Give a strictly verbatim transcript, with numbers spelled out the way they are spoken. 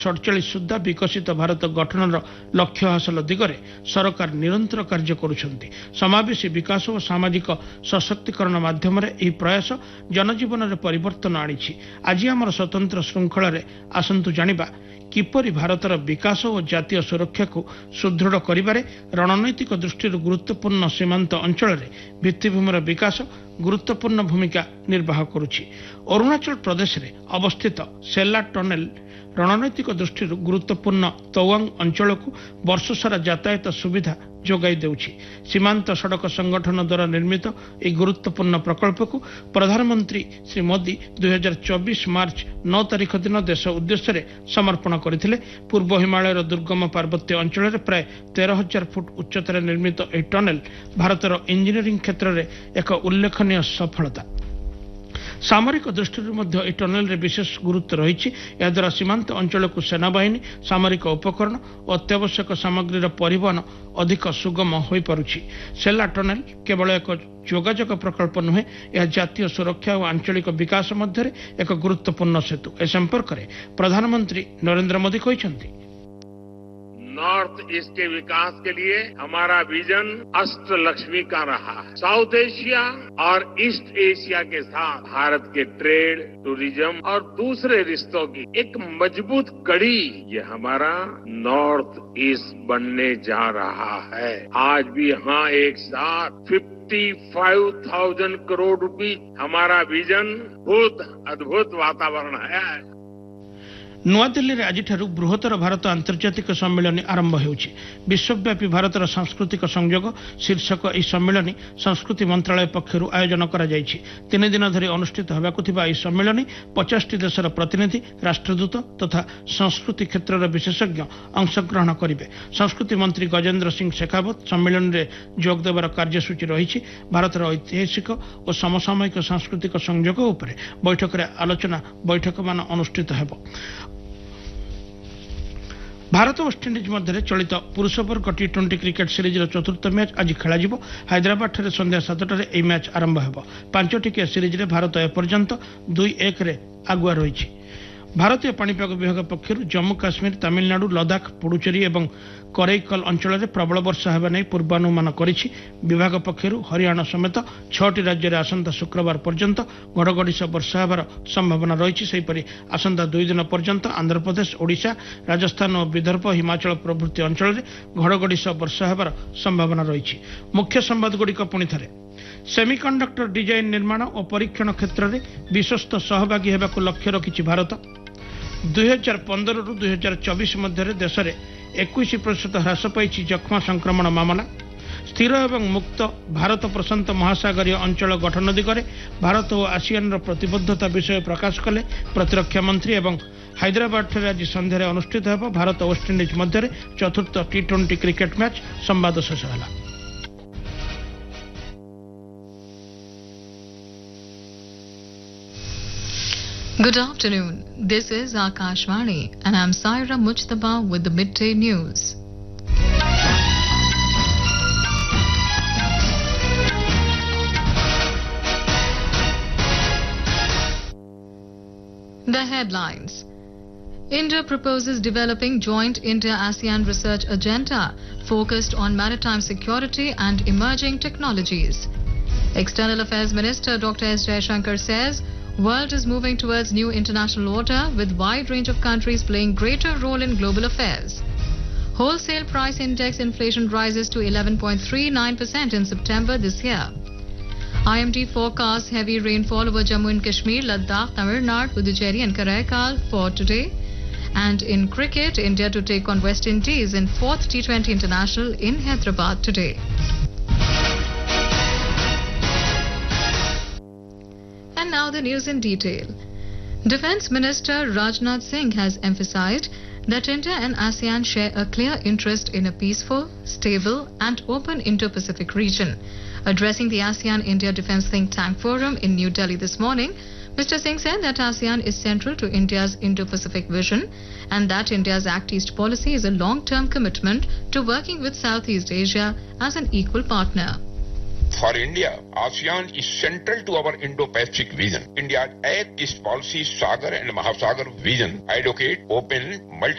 सड़चाश सुधा विकसित भारत गठन लक्ष्य हासिल दिगरे सरकार निरंतर कार्य करुछंती। समावेशी विकास और सामाजिक सशक्तिकरण माध्यम प्रयास जनजीवन में परिवर्तन आनी। आज आम स्वतंत्र श्रृंखला आसतु जानिबा किपरि भारतर विकास और जातीय सुरक्षा को सुदृढ़ करिबारे रणनैतिक दृष्टि गुरुत्वपूर्ण सीमांत अंचल भित्तिभूमिर विकास गुरुत्वपूर्ण भूमिका निर्वाह करुछि। अरुणाचल प्रदेश में अवस्थित सेला टनेल रणनैतिक दृष्टि गुरुत्वपूर्ण तवांग अंचल को वर्ष सारा यातायात सुविधा जोगाई देउछि। सीमांत सड़क संगठन द्वारा निर्मित एक गुरुत्वपूर्ण प्रकल्प को प्रधानमंत्री श्री मोदी दुई हजार चौबीस मार्च नौ तारिख दिन देश उद्देश्य रे समर्पण करथिले। पूर्व हिमालयर दुर्गम पार्वत्य अंचल प्राय तेरह हजार फुट उच्चतार निर्मित यह टनेल भारतर इंजीनियरिंग क्षेत्र में एक उल्लेखनीय सफलता। सामरिक दृष्टि यह टनेल रे विशेष गुरुत्व रही। याद्वारा सीमांत अंचल को सेनाबाहिनी सामरिक उपकरण और अत्यावश्यक सामग्री परिवहन अधिक सुगम हो पारुछि। सेला टनेल केवल एक जोगाजोग प्रकल्प नुहे, यह जातीय सुरक्षा और आंचलिक विकास मध्य एक गुरुत्वपूर्ण सेतु। ए संपर्क में प्रधानमंत्री नरेंद्र मोदी कहते नॉर्थ ईस्ट के विकास के लिए हमारा विजन अष्टलक्ष्मी का रहा है। साउथ एशिया और ईस्ट एशिया के साथ भारत के ट्रेड, टूरिज्म और दूसरे रिश्तों की एक मजबूत कड़ी ये हमारा नॉर्थ ईस्ट बनने जा रहा है। आज भी यहाँ एक साथ पचपन हज़ार करोड़ रुपए हमारा विजन बहुत अद्भुत वातावरण है। नुआदिल्ली में आज बृहत्तर भारत आंतर्जातिक सम्मेलन आरंभ होउछि। विश्वव्यापी भारतर सांस्कृतिक संयोग शीर्षक यह सम्मेलन संस्कृति मंत्रालय पक्षर आयोजन करा जायछि। तीन दिन धरी अनुष्ठित होबाकु थिबा यह सम्मेलन पचास देशर प्रतिनिधि, राष्ट्रदूत तथा संस्कृति क्षेत्र विशेषज्ञ अंशग्रहण करेंगे। संस्कृति मंत्री गजेंद्र सिंह शेखावत सम्मेलन में जोग देवार कार्यसूची रही। भारतर ऐतिहासिक और समसामयिक सांस्कृतिक संयोग उपर बैठक में आलोचना बैठक मान अनुष्ठित हेबो। भारत वेस्टइंडिज मध्य चलित पुरुष वर्ग टी ट्वेंटी क्रिकेट सीरीज चतुर्थ मैच आज खेल हैदराबाद ठारे संध्या सातटार यह मैच आरंभ हो। पांच टिकिया सीरीज रे भारत एपर्यंत दुई एक रे आगुआ रही। भारतीय पाणीपाग विभाग पक्षर जम्मू काश्मीर, तमिलनाडु, लद्दाख, पुडुचेरी और करईकल अंचल में प्रबल वर्षा होगा नहीं पूर्वानुमान करिछि। विभाग पक्षर हरियाणा समेत छटी राज्य में आसंता शुक्रवार पर्यंत घड़घड़ी सह वर्षा होबार संभावना रही। सेहीपरि आसंता दुई दिन पर्यंत आंध्र प्रदेश, ओडिशा, राजस्थान और विदर्भ, हिमाचल प्रभृति अंचल में घड़घड़ी सह वर्षा होबार संभावना रही। मुख्य संवाद गुड़िक पुणी थे सेमिकंडक्टर डिजाइन निर्माण और परीक्षण क्षेत्र में विश्वस्त सहभागी होगा लक्ष्य रखिछि भारत। दुई हजार पंद्रह रु दुई हजार चौबीस मध्य देश में इक्कीस प्रतिशत ह्रास पाई जक्ष्मा संक्रमण मामला। स्थिर एवं मुक्त भारत प्रशांत महासागरीय अंचल गठन दिगरे भारत और आसियान प्रतिबद्धता विषय प्रकाश कले प्रतिरक्षा मंत्री। एवं हैदराबाद आज संध्यारे अनुष्ठित हो भारत वेस्टइंडिज मध्य चतुर्थ टी ट्वेंटी क्रिकेट मैच संवाद शेष है। Good afternoon. This is Akashvani and I'm Saira Mujtaba with the midday news. The headlines. India proposes developing joint India-ASEAN research agenda focused on maritime security and emerging technologies. External Affairs Minister Doctor S. Jaishankar says world is moving towards new international order with wide range of countries playing greater role in global affairs. Wholesale price index inflation rises to eleven point three nine percent in September this year. I M D forecasts heavy rainfall over Jammu and Kashmir, Ladakh, Tamil Nadu, Puducherry and Karaikal for today. And in cricket, India to take on West Indies in fourth T twenty International in Hyderabad today. And now the news in detail. Defence Minister Rajnath Singh has emphasized that India and ASEAN share a clear interest in a peaceful, stable and open Indo-Pacific region. Addressing the ASEAN-India Defence Think Tank Forum in New Delhi this morning, Mister Singh said that ASEAN is central to India's Indo-Pacific vision and that India's Act East policy is a long-term commitment to working with Southeast Asia as an equal partner. For India, ASEAN is central to our Indo-Pacific vision. India's Act East policy, Sagar and Mahasagar vision advocate open, multi